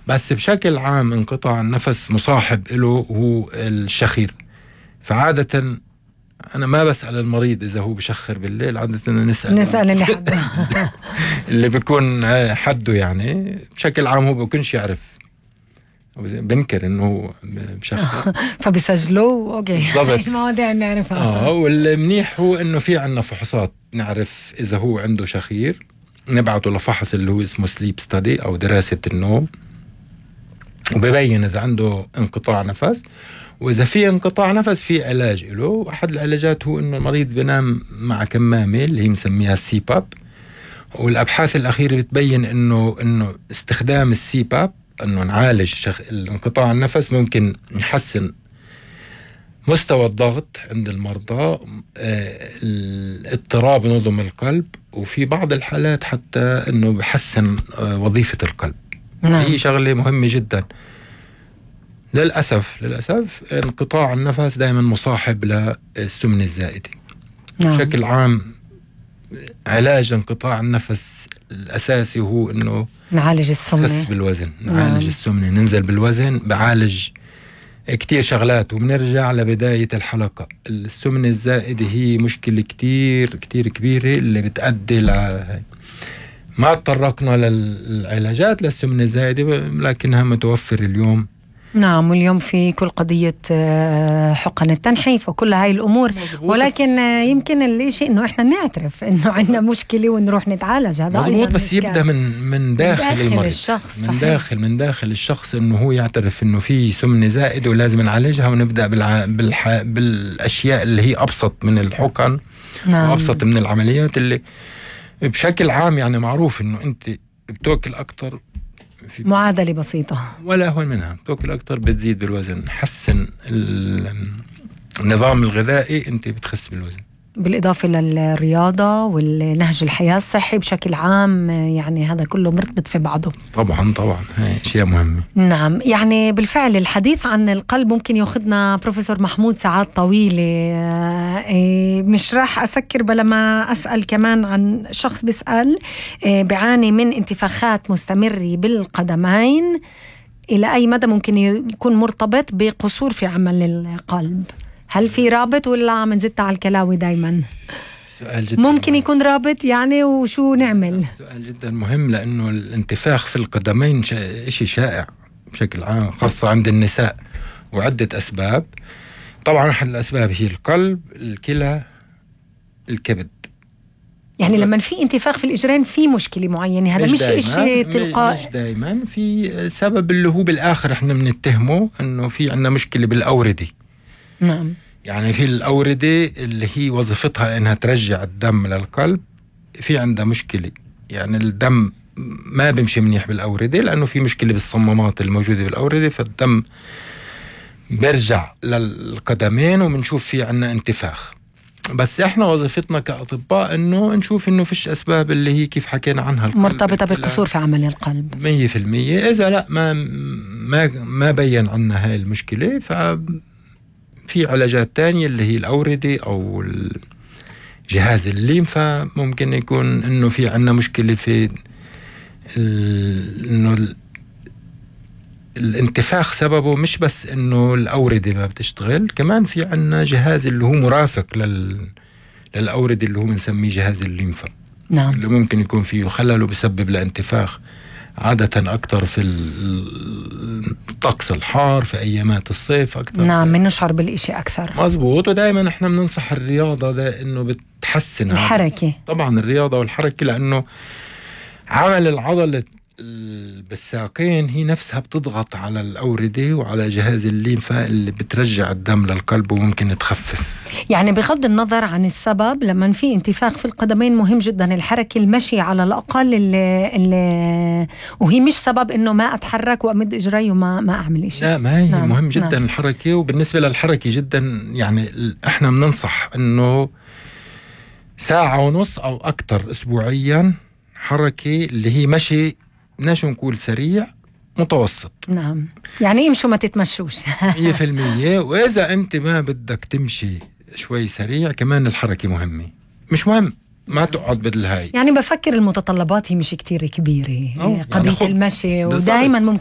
بس بشكل عام انقطاع النفس مصاحب له هو الشخير. فعادة أنا ما بسأل المريض إذا هو بشخر بالليل، عادة نسأل اللي حده اللي بيكون حده، يعني بشكل عام هو بيكونش يعرف، بنكر إنه هو بشخر فبيسجلوه. أوكي بالضبط. المواضيع نعرفها. والمنيح هو إنه في عنا فحوصات نعرف إذا هو عنده شخير، نبعته لفحص اللي هو اسمه سليب ستادي أو دراسة النوم، وبيبين إذا عنده انقطاع نفس. وإذا في انقطاع نفس في علاج له. أحد العلاجات هو إنه المريض بينام مع كمامة اللي هي مسميها السي باب. والأبحاث الأخيرة بتبين إنه استخدام السي باب، إنه نعالج الانقطاع النفس، ممكن يحسن مستوى الضغط عند المرضى، اضطراب نظم القلب، وفي بعض الحالات حتى إنه بحسن وظيفة القلب. هي شغلة مهمة جدا. للأسف انقطاع النفس دائما مصاحب للسمنة الزائدة. بشكل عام علاج انقطاع النفس الأساسي هو إنه نعالج السمنة، نخس بالوزن، نعالج السمنة، ننزل بالوزن، بعالج كتير شغلات. وبنرجع لبداية الحلقة، السمنة الزائدة هي مشكلة كتير كتير كبيرة اللي بتأدي ما تطرقنا للعلاجات للسمنة الزائدة، لكنها متوفر اليوم. نعم، واليوم في كل قضية حقن التنحيف وكل هاي الأمور. ولكن يمكن الشيء إنه إحنا نعترف إنه عندنا مشكلة ونروح نتعالج. هذا مزبوط، بس يبدأ من داخل المريض، الشخص. من داخل الشخص، إنه هو يعترف إنه في سمنة زائدة ولازم نعالجها، ونبدأ بالأشياء اللي هي أبسط من الحقن. نعم. وأبسط من العمليات اللي بشكل عام يعني معروف إنه أنت بتأكل أكتر، معادلة بسيطة ولا هون منها، بتأكل أكتر بتزيد بالوزن. حسن النظام الغذائي أنت بتخس بالوزن، بالإضافة للرياضة والنهج الحياة الصحي بشكل عام. يعني هذا كله مرتبط في بعضه. طبعا هاي أشياء مهمة. نعم، يعني بالفعل الحديث عن القلب ممكن ياخذنا بروفيسور محمود ساعات طويلة. مش راح أسكر بلا ما أسأل كمان عن شخص بيسأل بيعاني من انتفاخات مستمرة بالقدمين، إلى أي مدى ممكن يكون مرتبط بقصور في عمل القلب؟ هل في رابط ولا عم نزت على الكلاوي دايما؟ سؤال جدا ممكن يكون رابط يعني، وشو نعمل؟ سؤال جدا مهم، لأنه الانتفاخ في القدمين شيء شائع بشكل عام، خاصة عند النساء، وعدة أسباب. طبعا أحد الأسباب هي القلب، الكلى، الكبد. يعني لما في انتفاخ في الإجرين في مشكلة معينة، هذا مش شيء تلقائي. مش دايما في سبب اللي هو بالآخر احنا بنتهمه انه في عنا مشكلة بالأوردة. نعم. يعني في الأوردة اللي هي وظيفتها انها ترجع الدم للقلب، في عندها مشكلة. يعني الدم ما بيمشي منيح بالأوردة لأنه في مشكلة بالصمامات الموجودة بالأوردة، فالدم بيرجع للقدمين وبنشوف في عنا انتفاخ. بس احنا وظيفتنا كأطباء انه نشوف انه فيش اسباب اللي هي كيف حكينا عنها مرتبطة بقصور في عمل القلب 100%. اذا لا ما بين عنا هاي المشكلة، ففي علاجات تانية اللي هي الأوردة او جهاز الليمفا. ممكن يكون انه في عنا مشكلة في انه الانتفاخ سببه مش بس انه الأوردة ما بتشتغل، كمان في عنا جهاز اللي هو مرافق للأوردة اللي هو بنسميه جهاز الليمفا. نعم. اللي ممكن يكون فيه خلل وبسبب لانتفاخ عادة أكتر في الطقس الحار، في أيامات الصيف أكتر. نعم، بنشعر بالإشي أكثر. مظبوط. ودائما إحنا بننصح الرياضة ده إنه بتحسن الحركة. طبعا الرياضة والحركة، لأنه عمل العضلة بالساقين هي نفسها بتضغط على الأوردة وعلى جهاز الليمفا اللي بترجع الدم للقلب وممكن تخفف. يعني بغض النظر عن السبب، لما في انتفاخ في القدمين مهم جدا الحركة، المشي على الأقل وهي مش سبب إنه ما أتحرك وأمد إجري وما أعمل إشي. لا، ما هي نعم. مهم جدا. نعم. الحركة. وبالنسبة للحركة جدا يعني إحنا بننصح إنه 1.5 ساعة أو أكتر أسبوعيا حركة اللي هي مشي، نشو نقول سريع متوسط. نعم، يعني يمشوا ما تتمشوش 100%. وإذا أنت ما بدك تمشي شوي سريع، كمان الحركة مهمة. مش مهم ما تقعد بدل هاي. يعني بفكر المتطلبات هي مش كتير كبيرة، قضية يعني المشي، ودائما